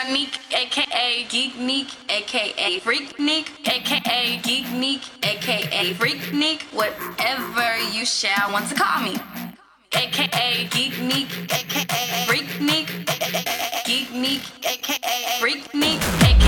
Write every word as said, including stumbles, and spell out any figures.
Neek, aka Geek Neek, aka Freak Neek, aka Geek Neek, aka Freak Neek, whatever you shall want to call me. A K A Geek Neek, A K A